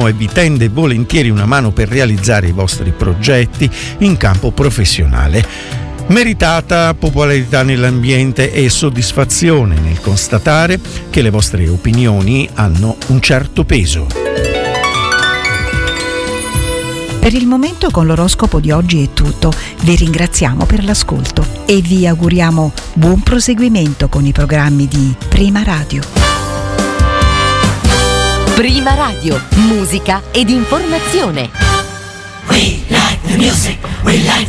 qualcuno e vi tende volentieri una mano per realizzare i vostri progetti in campo professionale. Meritata popolarità nell'ambiente e soddisfazione nel constatare che le vostre opinioni hanno un certo peso. Per il momento con l'oroscopo di oggi è tutto. Vi ringraziamo per l'ascolto e vi auguriamo buon proseguimento con i programmi di Prima Radio. Prima Radio, musica ed informazione. We like the music, we like